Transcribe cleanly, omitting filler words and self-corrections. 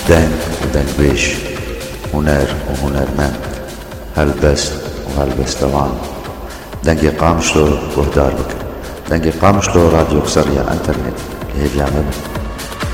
دنگ ودنگبيش، هنر وهنرمند، هلبست وهلبستوان. دنگی قامشلو گهدار بکن. دنگی قامشلو راديو قصرية الانترنت اللي هي بيعمل